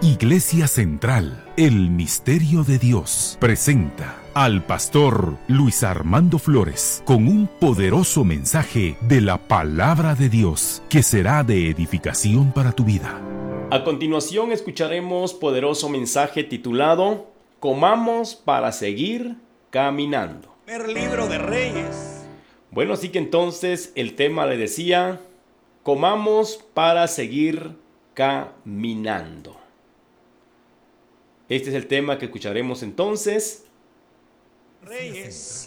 Iglesia Central, el Misterio de Dios, presenta al pastor Luis Armando Flores con un poderoso mensaje de la Palabra de Dios que será de edificación para tu vida. A continuación escucharemos poderoso mensaje titulado Comamos para seguir caminando. Primer libro de Reyes. Bueno, así que entonces el tema le decía, comamos para seguir caminando. Este es el tema que escucharemos entonces. Reyes,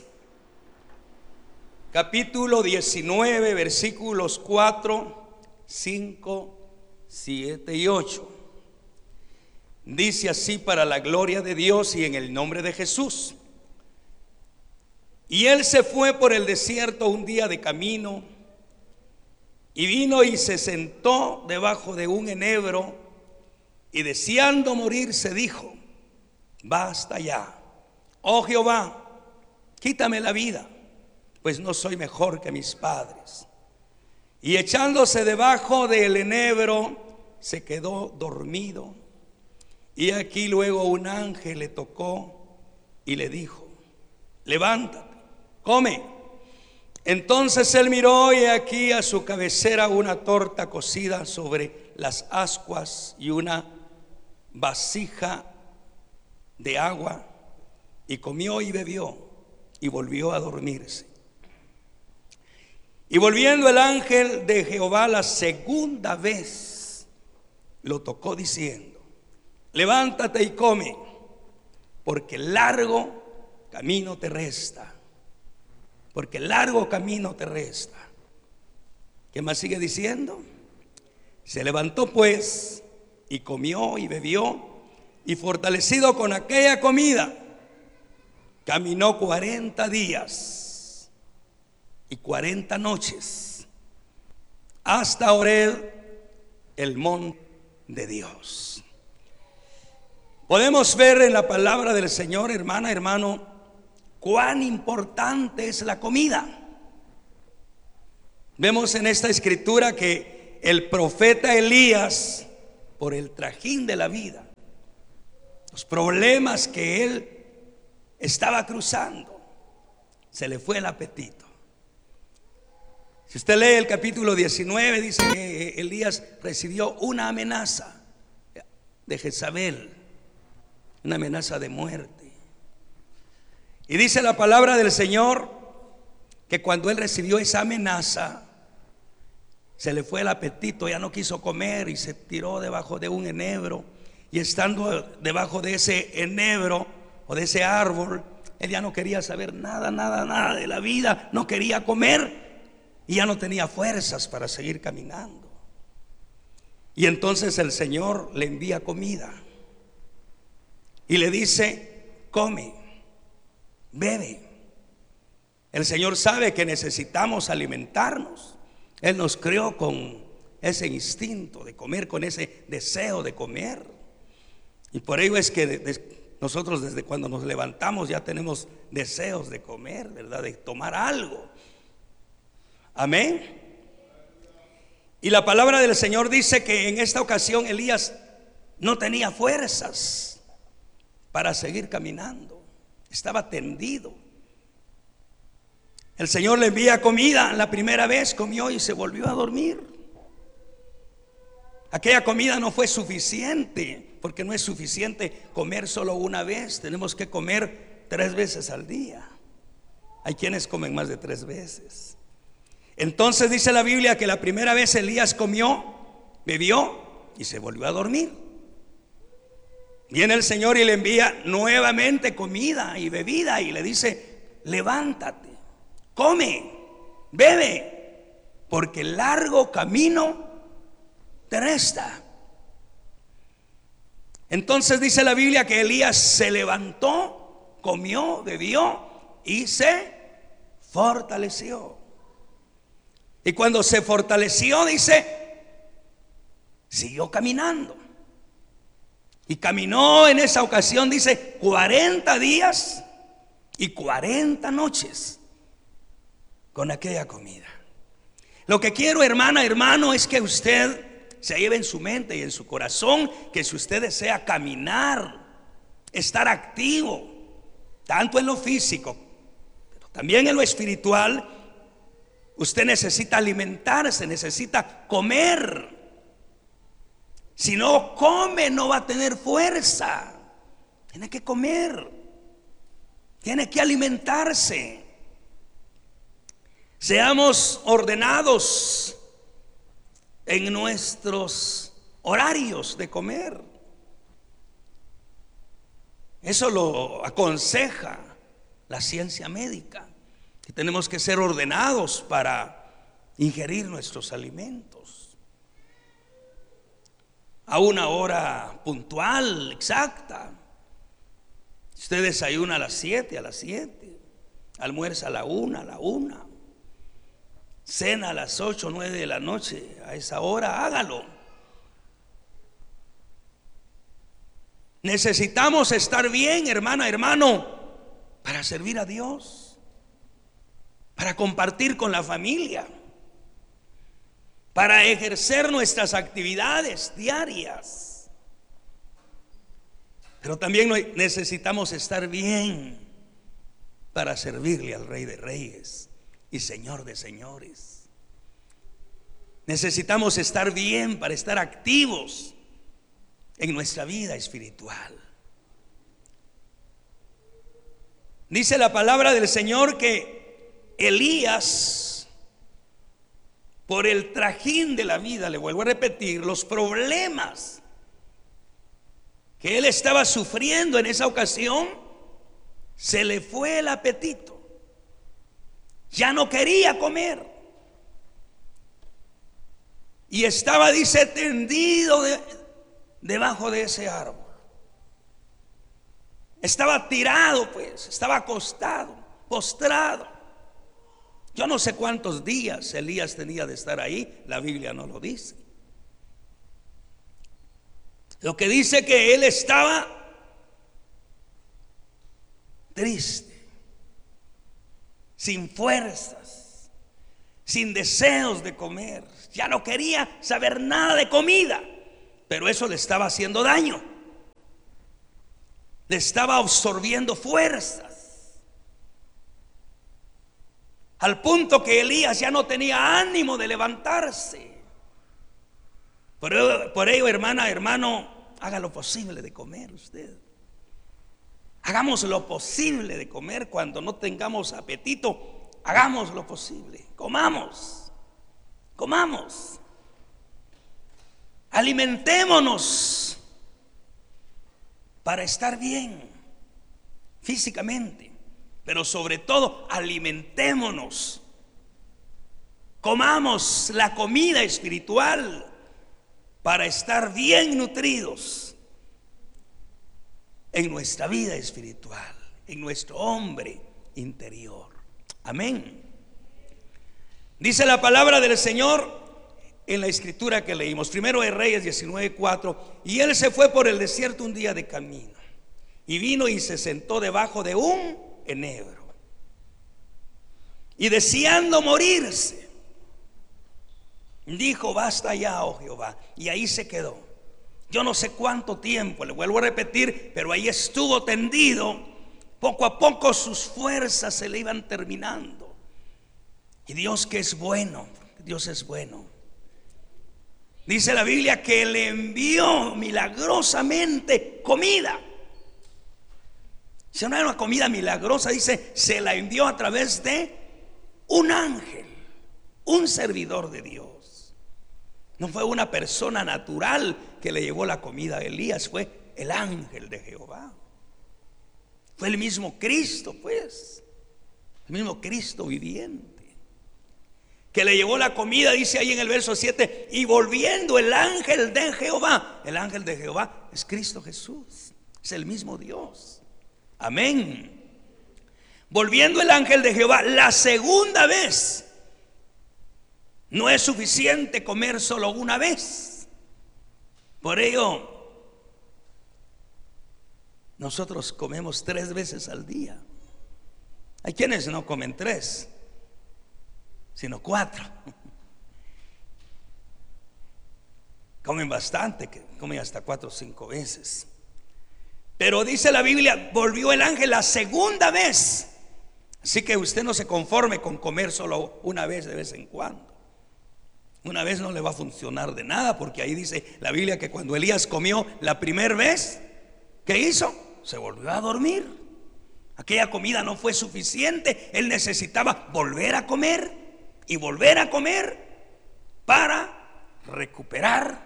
capítulo 19, versículos 4, 5, 7 y 8. Dice así: para la gloria de Dios y en el nombre de Jesús. Y él se fue por el desierto un día de camino, y vino y se sentó debajo de un enebro, y deseando morir se dijo: basta ya, oh Jehová, quítame la vida, pues no soy mejor que mis padres. Y echándose debajo del enebro, se quedó dormido. Y aquí luego un ángel le tocó y le dijo: levántate, come. Entonces él miró, y aquí a su cabecera una torta cocida sobre las ascuas y una vasija de agua, y comió y bebió y volvió a dormirse. Y volviendo el ángel de Jehová la segunda vez, lo tocó diciendo: levántate y come, porque largo camino te resta. Porque largo camino te resta. ¿Qué más sigue diciendo? Se levantó pues y comió y bebió, y fortalecido con aquella comida, caminó 40 días y 40 noches hasta Horeb, el monte de Dios. Podemos ver en la palabra del Señor, hermana, hermano, cuán importante es la comida. Vemos en esta escritura que el profeta Elías, por el trajín de la vida, los problemas que él estaba cruzando, se le fue el apetito. Si usted lee el capítulo 19, dice que Elías recibió una amenaza de Jezabel, una amenaza de muerte. Y dice la palabra del Señor que cuando él recibió esa amenaza, se le fue el apetito, ya no quiso comer y se tiró debajo de un enebro. Y estando debajo de ese enebro o de ese árbol, él ya no quería saber nada de la vida, no quería comer y ya no tenía fuerzas para seguir caminando. Y entonces el Señor le envía comida y le dice: come, bebe. El Señor sabe que necesitamos alimentarnos. Él nos creó con ese instinto de comer, con ese deseo de comer. Y por ello es que nosotros desde cuando nos levantamos ya tenemos deseos de comer, ¿verdad? De tomar algo. Amén. Y la palabra del Señor dice que en esta ocasión Elías no tenía fuerzas para seguir caminando. Estaba tendido. El Señor le envía comida. La primera vez comió y se volvió a dormir. Aquella comida no fue suficiente, porque no es suficiente comer solo una vez. Tenemos que comer 3 veces al día. Hay quienes comen más de 3 veces. Entonces dice la Biblia que la primera vez Elías comió, bebió y se volvió a dormir. Viene el Señor y le envía nuevamente comida y bebida y le dice: levántate, come, bebe, porque largo camino te resta. Entonces dice la Biblia que Elías se levantó, comió, bebió y se fortaleció. Y cuando se fortaleció, dice, siguió caminando. Y caminó en esa ocasión, dice, 40 días y 40 noches con aquella comida. Lo que quiero, hermana, hermano, es que usted se lleve en su mente y en su corazón que si usted desea caminar, estar activo, tanto en lo físico, pero también en lo espiritual, usted necesita alimentarse, necesita comer. Si no come, no va a tener fuerza. Tiene que comer, tiene que alimentarse. Seamos ordenados en nuestros horarios de comer. Eso lo aconseja la ciencia médica, que tenemos que ser ordenados para ingerir nuestros alimentos a una hora puntual, exacta. Usted desayuna a las 7, almuerza a la 1, cena a las 8, 9 de la noche. A esa hora hágalo. Necesitamos estar bien, hermana, hermano, para servir a Dios, para compartir con la familia, para ejercer nuestras actividades diarias. Pero también necesitamos estar bien para servirle al Rey de Reyes y Señor de Señores. Necesitamos estar bien para estar activos en nuestra vida espiritual. Dice la palabra del Señor que Elías, por el trajín de la vida, le vuelvo a repetir, los problemas que él estaba sufriendo en esa ocasión, se le fue el apetito. Ya no quería comer. Y estaba, dice, tendido debajo de ese árbol. Estaba tirado, pues, estaba acostado, postrado. Yo no sé cuántos días Elías tenía de estar ahí, la Biblia no lo dice. Lo que dice que él estaba triste, sin fuerzas, sin deseos de comer. Ya no quería saber nada de comida, pero eso le estaba haciendo daño. Le estaba absorbiendo fuerzas, al punto que Elías ya no tenía ánimo de levantarse. Por ello, hermana, hermano, haga lo posible de comer usted. Hagamos lo posible de comer. Cuando no tengamos apetito, hagamos lo posible. Comamos, comamos. Alimentémonos para estar bien físicamente, pero sobre todo alimentémonos. Comamos la comida espiritual para estar bien nutridos en nuestra vida espiritual, en nuestro hombre interior. Amén. Dice la palabra del Señor en la escritura que leímos, Primero de Reyes 19:4, y él se fue por el desierto un día de camino, y vino y se sentó debajo de un enebro, y deseando morirse, dijo: basta ya, oh Jehová. Y ahí se quedó. Yo no sé cuánto tiempo, le vuelvo a repetir, pero ahí estuvo tendido. Poco a poco sus fuerzas se le iban terminando. Y Dios, que es bueno, Dios es bueno. Dice la Biblia que le envió milagrosamente comida. Si no era una comida milagrosa, dice, se la envió a través de un ángel, un servidor de Dios. No fue una persona natural que le llevó la comida a Elías, fue el ángel de Jehová. Fue el mismo Cristo, pues, el mismo Cristo viviente, que le llevó la comida. Dice ahí en el verso 7, y volviendo el ángel de Jehová. El ángel de Jehová es Cristo Jesús, es el mismo Dios. Amén. Volviendo el ángel de Jehová la segunda vez. No es suficiente comer solo una vez. Por ello, nosotros comemos 3 veces al día. Hay quienes no comen 3, sino 4. Comen bastante, que comen hasta 4 o 5 veces. Pero dice la Biblia, volvió el ángel la segunda vez. Así que usted no se conforme con comer solo una vez de vez en cuando. Una vez no le va a funcionar de nada, porque ahí dice la Biblia que cuando Elías comió la primera vez, ¿qué hizo? Se volvió a dormir. Aquella comida no fue suficiente. Él necesitaba volver a comer y volver a comer para recuperar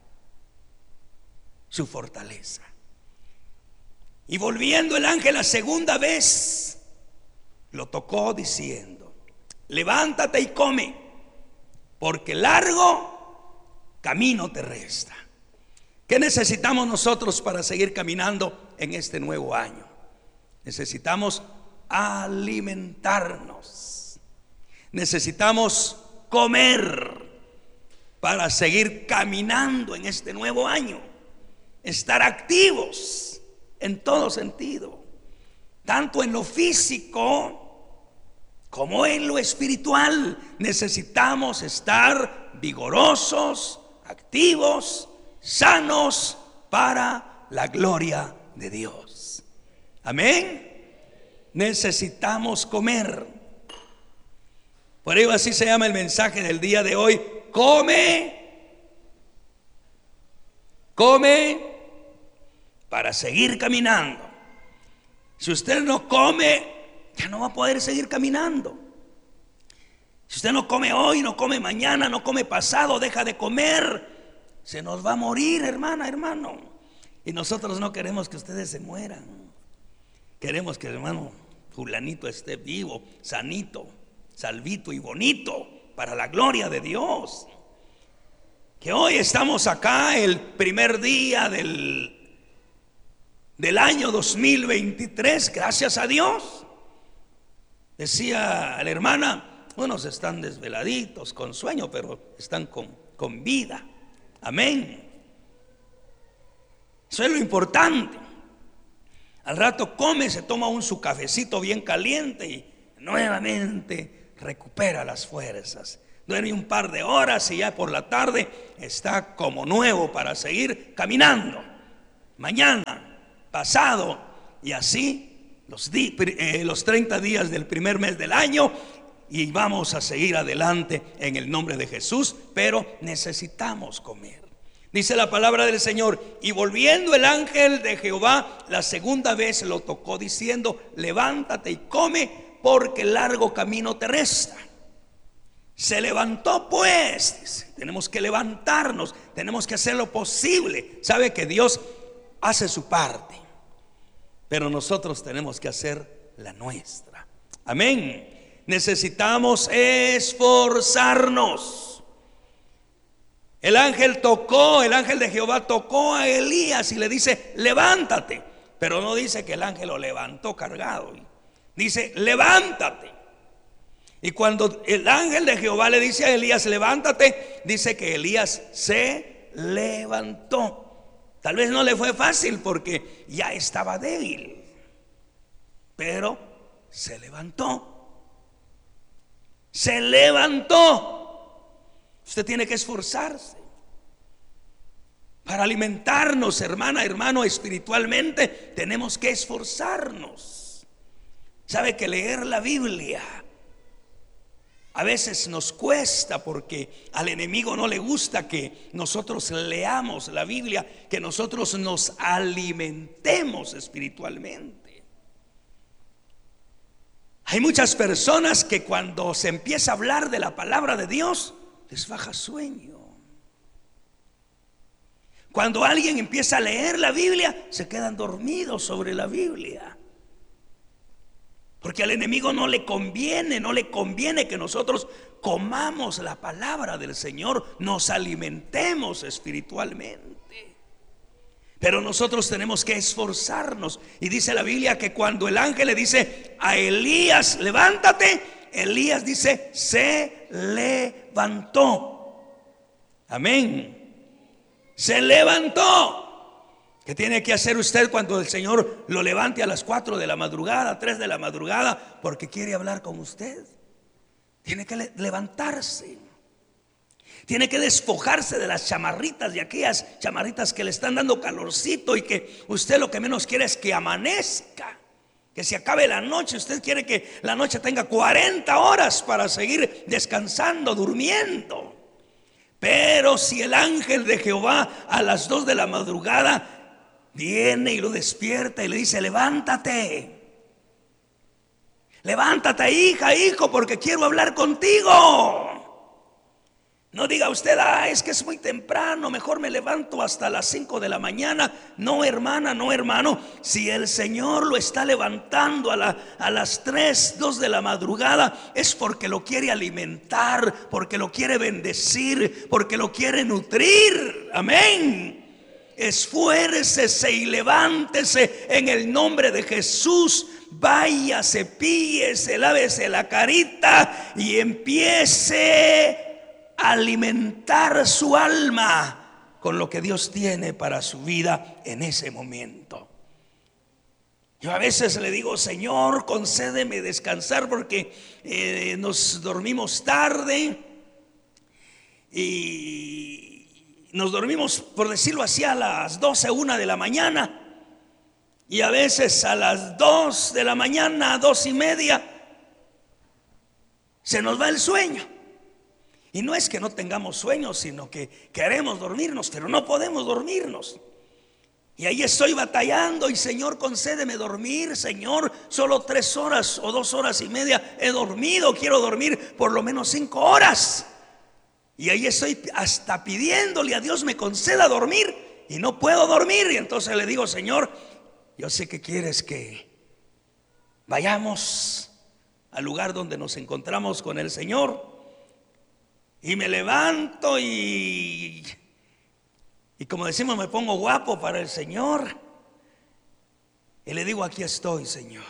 su fortaleza. Y volviendo el ángel la segunda vez, lo tocó diciendo: levántate y come, porque largo camino te resta. ¿Qué necesitamos nosotros para seguir caminando en este nuevo año? Necesitamos alimentarnos. Necesitamos comer para seguir caminando en este nuevo año. Estar activos en todo sentido, tanto en lo físico como en lo espiritual. Necesitamos estar vigorosos, activos, sanos para la gloria de Dios. Amén. Necesitamos comer. Por ello así se llama el mensaje del día de hoy: come para seguir caminando. Si usted no come, ya no va a poder seguir caminando. Si usted no come hoy, no come mañana, no come pasado, deja de comer, se nos va a morir, hermana, hermano. Y nosotros no queremos que ustedes se mueran. Queremos que el hermano fulanito esté vivo, sanito, salvito y bonito para la gloria de Dios. Que hoy estamos acá, el primer día del año 2023, gracias a Dios. Decía la hermana, unos están desveladitos, con sueño, pero están con vida. Amén. Eso es lo importante. Al rato come, se toma su cafecito bien caliente y nuevamente recupera las fuerzas. Duerme un par de horas y ya por la tarde está como nuevo para seguir caminando. Mañana, pasado, y así los 30 días del primer mes del año, y vamos a seguir adelante en el nombre de Jesús. Pero necesitamos comer. Dice la palabra del Señor: y volviendo el ángel de Jehová la segunda vez, lo tocó diciendo: levántate y come, porque largo camino te resta. Se levantó pues. Dice, tenemos que levantarnos, tenemos que hacer lo posible. Sabe que Dios hace su parte, pero nosotros tenemos que hacer la nuestra. Amén. Necesitamos esforzarnos. El ángel de Jehová tocó a Elías y le dice: levántate. Pero no dice que el ángel lo levantó cargado, dice: levántate. Y cuando el ángel de Jehová le dice a Elías: levántate, dice que Elías se levantó. Tal vez no le fue fácil porque ya estaba débil, pero se levantó. Se levantó. Usted tiene que esforzarse para alimentarnos, hermana, hermano, espiritualmente. Tenemos que esforzarnos. Sabe que leer la Biblia a veces nos cuesta, porque al enemigo no le gusta que nosotros leamos la Biblia, que nosotros nos alimentemos espiritualmente. Hay muchas personas que cuando se empieza a hablar de la palabra de Dios, les baja sueño. Cuando alguien empieza a leer la Biblia, se quedan dormidos sobre la Biblia. Porque al enemigo no le conviene que nosotros comamos la palabra del Señor, nos alimentemos espiritualmente. Pero nosotros tenemos que esforzarnos. Y dice la Biblia que cuando el ángel le dice a Elías: levántate, Elías dice: se levantó. Amén. Se levantó. ¿Qué tiene que hacer usted cuando el Señor lo levante a las 4 de la madrugada, 3 de la madrugada, porque quiere hablar con usted? Tiene que levantarse. Tiene que despojarse de las chamarritas, de aquellas chamarritas que le están dando calorcito y que usted lo que menos quiere es que amanezca, que se acabe la noche. Usted quiere que la noche tenga 40 horas para seguir descansando, durmiendo. Pero si el ángel de Jehová a las 2 de la madrugada viene y lo despierta y le dice: levántate, levántate, hija, hijo, porque quiero hablar contigo. No diga usted: es que es muy temprano, mejor me levanto hasta las 5 de la mañana. No, hermana, no, hermano. Si el Señor lo está levantando a las 3, 2 de la madrugada, es porque lo quiere alimentar, porque lo quiere bendecir, porque lo quiere nutrir. Amén. Esfuércese y levántese en el nombre de Jesús. Vaya, cepíllese, lávese la carita y empiece a alimentar su alma con lo que Dios tiene para su vida en ese momento. Yo a veces le digo: Señor, concédeme descansar porque nos dormimos tarde y nos dormimos, por decirlo así, a las 12, 1 de la mañana. Y a veces a las 2 de la mañana, 2:30, se nos va el sueño. Y no es que no tengamos sueños, sino que queremos dormirnos, pero no podemos dormirnos. Y ahí estoy batallando y: Señor, concédeme dormir. Señor, solo 3 horas o 2:30 he dormido. Quiero dormir por lo menos 5 horas. Y ahí estoy hasta pidiéndole a Dios me conceda dormir y no puedo dormir. Y entonces le digo: Señor, yo sé que quieres que vayamos al lugar donde nos encontramos con el Señor. Y me levanto y como decimos, me pongo guapo para el Señor. Y le digo: aquí estoy, Señor.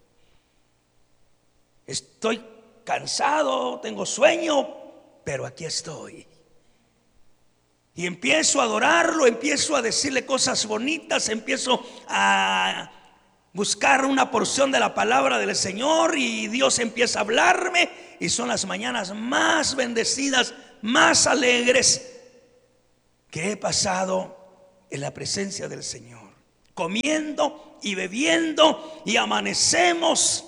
Estoy cansado, tengo sueño, pero aquí estoy. Y empiezo a adorarlo, empiezo a decirle cosas bonitas, empiezo a buscar una porción de la palabra del Señor y Dios empieza a hablarme. Y son las mañanas más bendecidas, más alegres que he pasado en la presencia del Señor, comiendo y bebiendo, y amanecemos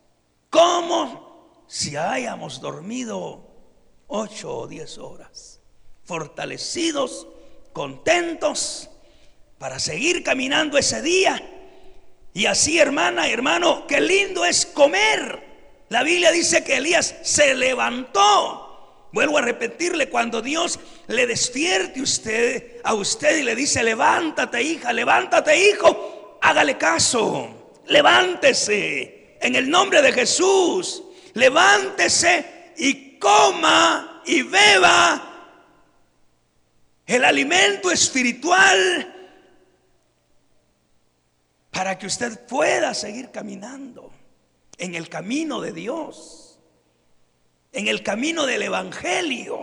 como si hayamos dormido 8 o 10 horas, fortalecidos, contentos para seguir caminando ese día. Y así, hermana, hermano, qué lindo es comer. La Biblia dice que Elías se levantó. Vuelvo a repetirle: cuando Dios le despierte a usted y le dice: levántate, hija, levántate, hijo, hágale caso, levántese en el nombre de Jesús, levántese y coma y beba el alimento espiritual para que usted pueda seguir caminando en el camino de Dios, en el camino del Evangelio.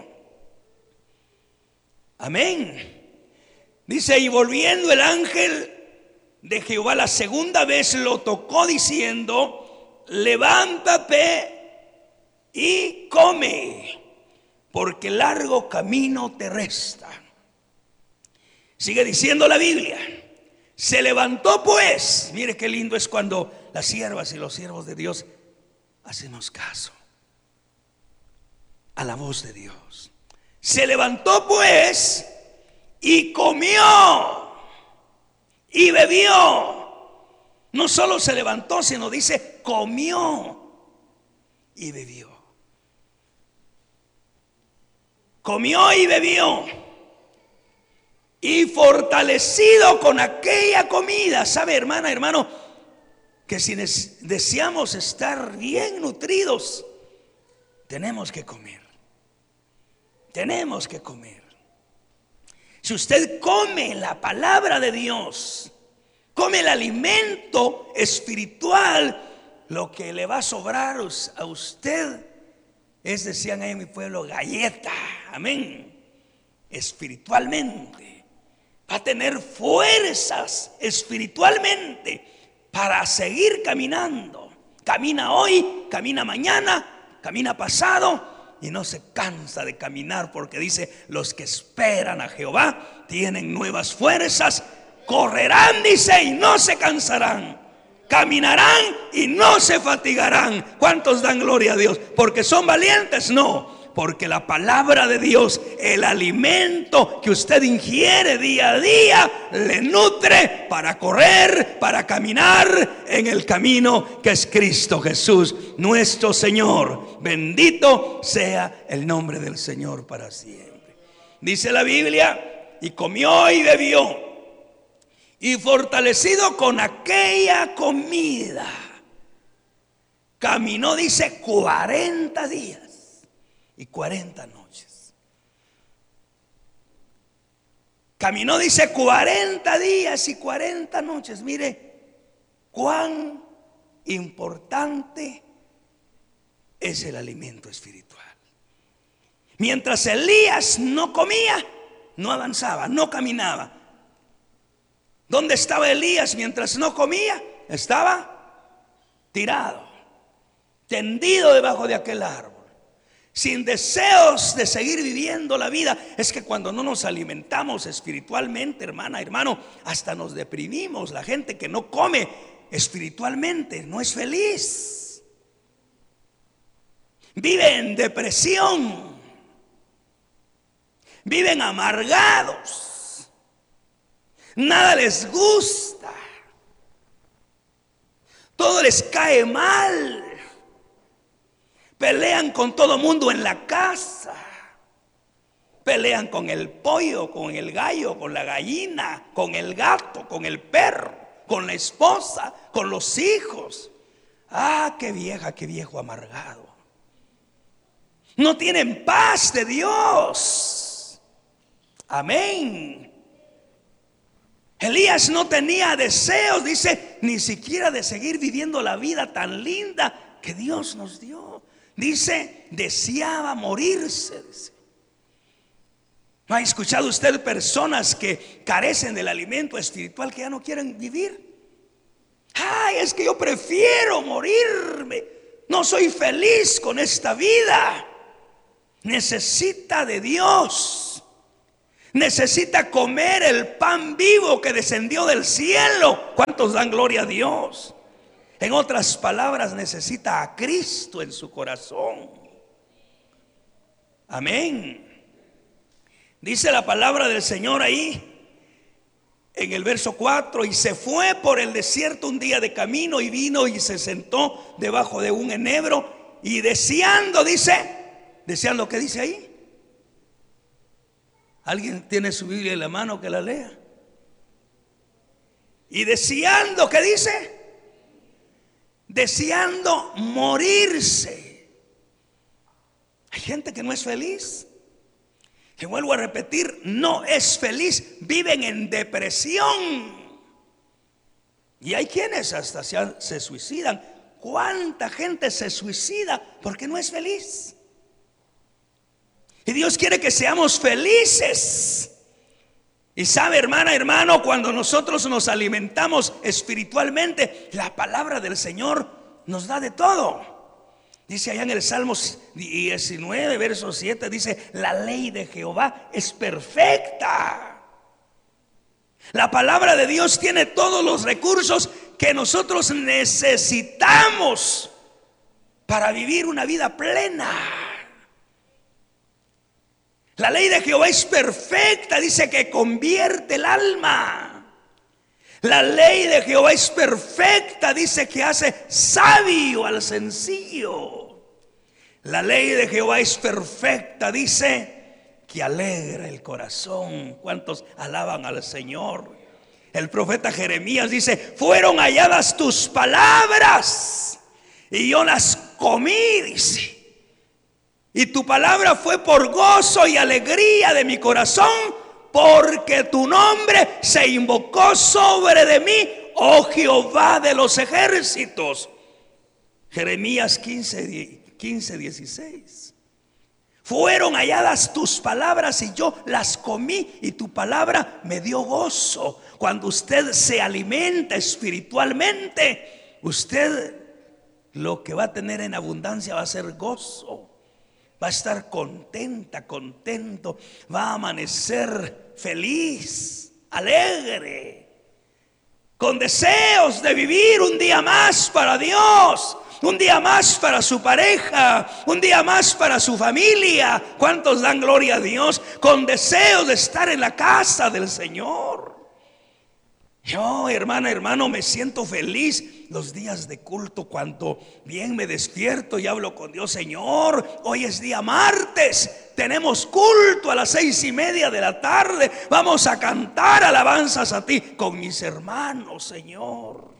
Amén. Dice: y volviendo el ángel de Jehová la segunda vez lo tocó diciendo: levántate y come, porque largo camino te resta. Sigue diciendo la Biblia: se levantó pues. Mire qué lindo es cuando las siervas y los siervos de Dios hacemos caso a la voz de Dios. Se levantó pues y comió y bebió. No solo se levantó, sino dice comió y bebió. Comió y bebió. Y fortalecido con aquella comida. ¿Sabe, hermana, hermano? Que si deseamos estar bien nutridos, tenemos que comer. Tenemos que comer. Si usted come la palabra de Dios, come el alimento espiritual, lo que le va a sobrar a usted es, decían ahí en mi pueblo, galleta. Amén. Espiritualmente. Va a tener fuerzas espiritualmente para seguir caminando. Camina hoy, camina mañana, camina pasado, y no se cansa de caminar, porque dice: los que esperan a Jehová tienen nuevas fuerzas, correrán, dice, y no se cansarán, caminarán y no se fatigarán. ¿Cuántos dan gloria a Dios? ¿Porque son valientes? No, porque la palabra de Dios, el alimento que usted ingiere día a día, le nutre para correr, para caminar en el camino que es Cristo Jesús, nuestro Señor. Bendito sea el nombre del Señor para siempre. Dice la Biblia: y comió y bebió, y fortalecido con aquella comida, caminó, dice, 40 días y 40 noches. Caminó, dice, 40 días y 40 noches. Mire cuán importante es el alimento espiritual. Mientras Elías no comía, no avanzaba, no caminaba. ¿Dónde estaba Elías mientras no comía? Estaba tirado, tendido debajo de aquel árbol, sin deseos de seguir viviendo la vida. Es que cuando no nos alimentamos espiritualmente, hermana, hermano, hasta nos deprimimos. La gente que no come espiritualmente no es feliz, vive en depresión, viven amargados, nada les gusta, todo les cae mal. Pelean con todo mundo en la casa. Pelean con el pollo, con el gallo, con la gallina, con el gato, con el perro, con la esposa, con los hijos. Ah, qué vieja, qué viejo amargado. No tienen paz de Dios. Amén. Elías no tenía deseos, dice, ni siquiera de seguir viviendo la vida tan linda que Dios nos dio. Dice, deseaba morirse, dice. ¿No ha escuchado usted personas que carecen del alimento espiritual, que ya no quieren vivir? Ay, es que yo prefiero morirme, no soy feliz con esta vida. Necesita de Dios, necesita comer el pan vivo que descendió del cielo. ¿Cuántos dan gloria a Dios? En otras palabras, necesita a Cristo en su corazón. Amén. Dice la palabra del Señor ahí en el verso 4: y se fue por el desierto un día de camino, y vino y se sentó debajo de un enebro, y deseando, dice, deseando, ¿qué dice ahí? ¿Alguien tiene su Biblia en la mano que la lea? Y deseando, ¿qué dice? Deseando morirse. Hay gente que no es feliz, que, vuelvo a repetir, no es feliz, viven en depresión. Y hay quienes hasta se suicidan. ¿Cuánta gente se suicida porque no es feliz? Y Dios quiere que seamos felices. Y sabe, hermana, hermano, cuando nosotros nos alimentamos espiritualmente, la palabra del Señor nos da de todo. Dice allá en el Salmos 19, verso 7, dice: la ley de Jehová es perfecta. La palabra de Dios tiene todos los recursos que nosotros necesitamos para vivir una vida plena. La ley de Jehová es perfecta, dice, que convierte el alma. La ley de Jehová es perfecta, dice, que hace sabio al sencillo. La ley de Jehová es perfecta, dice, que alegra el corazón. ¿Cuántos alaban al Señor? El profeta Jeremías dice: fueron halladas tus palabras y yo las comí, dice. Y tu palabra fue por gozo y alegría de mi corazón, porque tu nombre se invocó sobre de mí, oh Jehová de los ejércitos. Jeremías 15:16. Fueron halladas tus palabras y yo las comí, y tu palabra me dio gozo. Cuando usted se alimenta espiritualmente, usted lo que va a tener en abundancia va a ser gozo. va a estar contenta, contento, va a amanecer feliz, alegre, con deseos de vivir un día más para Dios, un día más para su pareja, un día más para su familia. ¿Cuántos dan gloria a Dios? Con deseos de estar en la casa del Señor. Yo, hermana, hermano, me siento feliz los días de culto, cuando bien me despierto y hablo con Dios. Señor, hoy es día martes, tenemos culto a las 6:30 de la tarde, vamos a cantar alabanzas a ti con mis hermanos, Señor.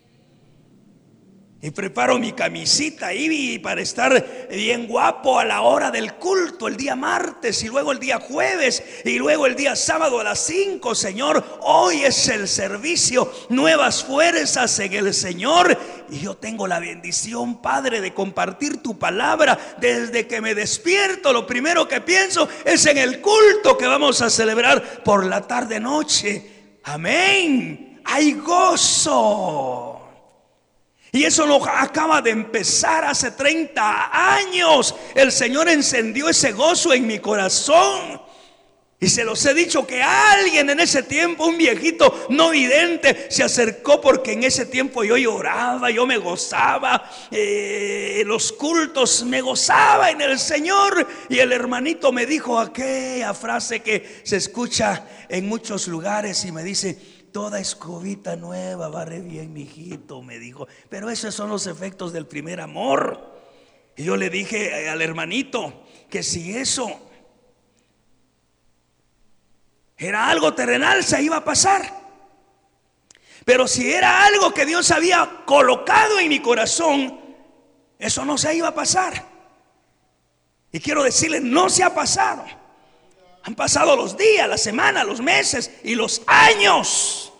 Y preparo mi camisita ahí para estar bien guapo a la hora del culto, el día martes, y luego el día jueves, y luego el día sábado a las 5. Señor, hoy es el servicio Nuevas Fuerzas en el Señor, y yo tengo la bendición, Padre, de compartir tu palabra. Desde que me despierto, lo primero que pienso es en el culto que vamos a celebrar por la tarde noche. Amén. Hay gozo. Y eso no acaba de empezar. Hace 30 años el Señor encendió ese gozo en mi corazón. Y se los he dicho que alguien en ese tiempo, un viejito no vidente, se acercó, porque en ese tiempo yo lloraba, yo me gozaba, los cultos, me gozaba en el Señor. Y el hermanito me dijo aquella frase que se escucha en muchos lugares y me dice: toda escobita nueva barre bien, mijito, me dijo. Pero esos son los efectos del primer amor. Y yo le dije al hermanito que si eso era algo terrenal, se iba a pasar. Pero si era algo que Dios había colocado en mi corazón, eso no se iba a pasar. Y quiero decirle, no se ha pasado. Han pasado los días, las semanas, los meses y los años,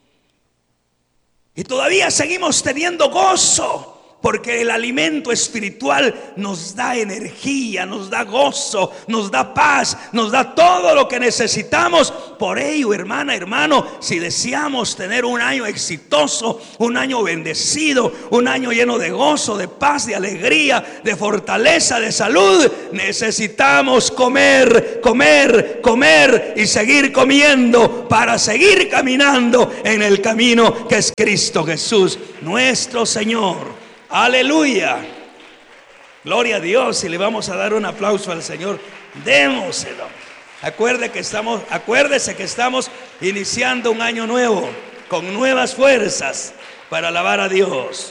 y todavía seguimos teniendo gozo, porque el alimento espiritual nos da energía, nos da gozo, nos da paz, nos da todo lo que necesitamos. Por ello, hermana, hermano, si deseamos tener un año exitoso, un año bendecido, un año lleno de gozo, de paz, de alegría, de fortaleza, de salud, necesitamos comer, comer, comer y seguir comiendo para seguir caminando en el camino que es Cristo Jesús, nuestro Señor. Aleluya, gloria a Dios. Y le vamos a dar un aplauso al Señor, démoselo. Acuérdese que estamos iniciando un año nuevo, con nuevas fuerzas para alabar a Dios.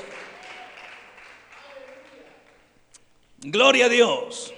Gloria a Dios.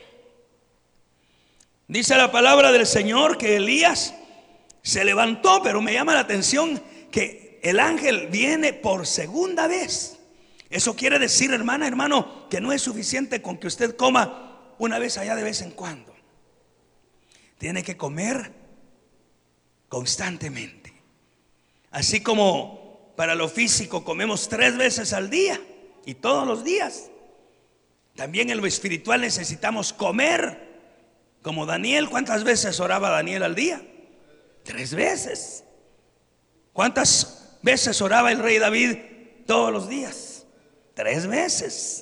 Dice la palabra del Señor que Elías se levantó, pero me llama la atención que el ángel viene por segunda vez. Eso quiere decir, hermana, hermano, que no es suficiente con que usted coma una vez allá de vez en cuando. Tiene que comer constantemente. Así como para lo físico comemos 3 veces al día y todos los días, también en lo espiritual necesitamos comer. Como Daniel, ¿cuántas veces oraba Daniel al día? 3 veces. ¿Cuántas veces oraba el rey David todos los días? 3 veces.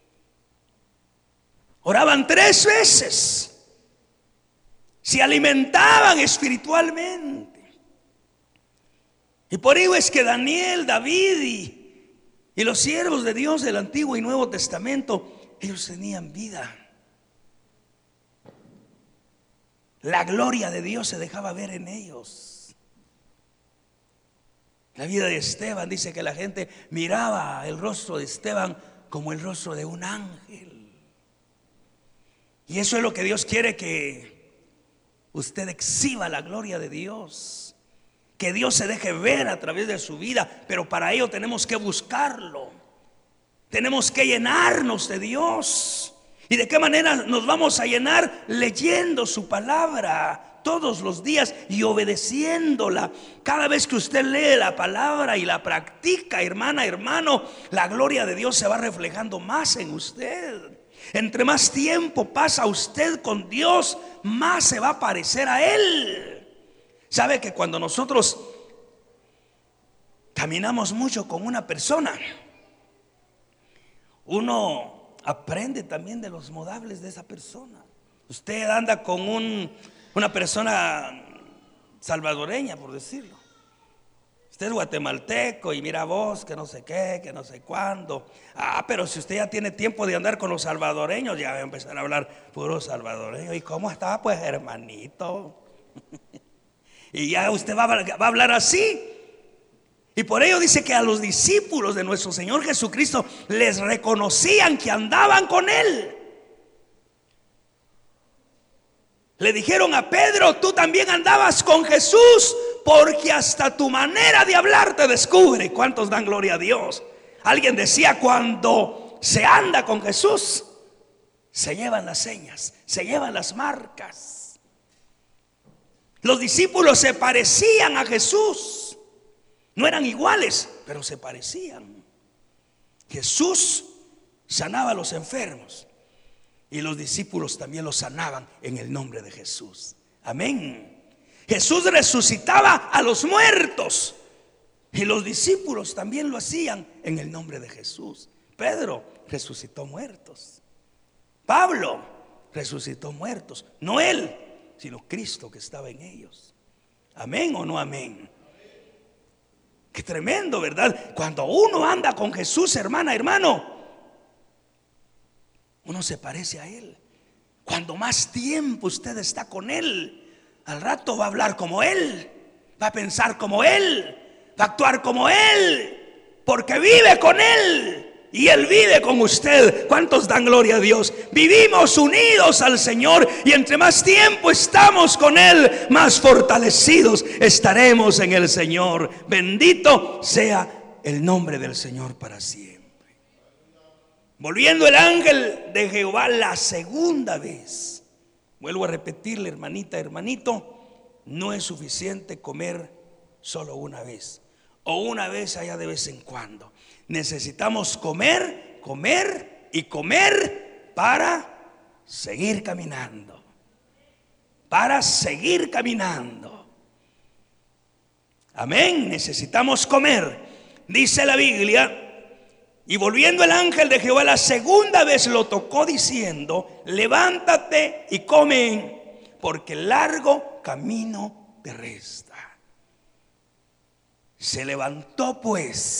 Oraban 3 veces. Se alimentaban espiritualmente. Y por ello es que Daniel, David y los siervos de Dios del Antiguo y Nuevo Testamento, ellos tenían vida. La gloria de Dios se dejaba ver en ellos. La vida de Esteban, dice que la gente miraba el rostro de Esteban como el rostro de un ángel. Y eso es lo que Dios quiere, que usted exhiba la gloria de Dios, que Dios se deje ver a través de su vida. Pero para ello tenemos que buscarlo, tenemos que llenarnos de Dios. ¿Y de qué manera nos vamos a llenar? Leyendo su palabra todos los días y obedeciéndola. Cada vez que usted lee la palabra y la practica, hermana, hermano, la gloria de Dios se va reflejando más en usted. Entre más tiempo pasa usted con Dios, más se va a parecer a Él. ¿Sabe que cuando nosotros caminamos mucho con una persona, uno aprende también de los modables de esa persona. Usted anda con una persona salvadoreña, por decirlo. Usted es guatemalteco y mira vos que no sé qué, que no sé cuándo. Pero si usted ya tiene tiempo de andar con los salvadoreños, ya va a empezar a hablar puro salvadoreño. ¿Y cómo está? Pues hermanito. Y ya usted va a hablar así. Y por ello dice que a los discípulos de nuestro Señor Jesucristo les reconocían que andaban con Él. Le dijeron a Pedro: tú también andabas con Jesús, porque hasta tu manera de hablar te descubre. ¿Cuántos dan gloria a Dios? Alguien decía: cuando se anda con Jesús, se llevan las señas, se llevan las marcas. Los discípulos se parecían a Jesús. No eran iguales, pero se parecían. Jesús sanaba a los enfermos y los discípulos también los sanaban en el nombre de Jesús. Amén. Jesús resucitaba a los muertos y los discípulos también lo hacían en el nombre de Jesús. Pedro resucitó muertos. Pablo resucitó muertos. No él, sino Cristo que estaba en ellos. Amén o no amén. Qué tremendo, ¿verdad? Cuando uno anda con Jesús, hermana, hermano, uno se parece a Él. Cuando más tiempo usted está con Él, al rato va a hablar como Él, va a pensar como Él, va a actuar como Él, porque vive con Él y Él vive con usted. ¿Cuántos dan gloria a Dios? Vivimos unidos al Señor y entre más tiempo estamos con Él, más fortalecidos estaremos en el Señor. Bendito sea el nombre del Señor para siempre. Volviendo el ángel de Jehová la segunda vez. Vuelvo a repetirle, hermanita, hermanito, no es suficiente comer solo una vez o una vez allá de vez en cuando. Necesitamos comer, comer y comer para seguir caminando. Para seguir caminando. Amén. Necesitamos comer. Dice la Biblia: y volviendo el ángel de Jehová la segunda vez lo tocó diciendo: levántate y come, porque largo camino te resta. Se levantó pues